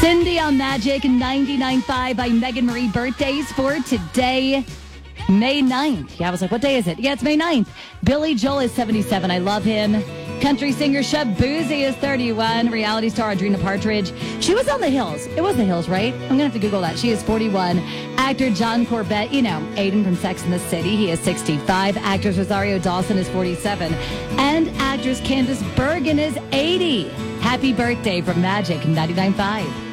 Cindy on Magic 99.5 by Megan Marie. Birthdays for today, May 9th. Yeah, I was like, what day is it? Yeah, it's May 9th. Billy Joel is 77. I love him. Country singer Shep Boozy is 31. Reality star Adrena Partridge. She was on The Hills. It was The Hills, right? I'm going to have to Google that. She is 41. Actor John Corbett, Aiden from Sex and the City. He is 65. Actress Rosario Dawson is 47. And actress Candice Bergen is 80. Happy birthday from Magic 99.5.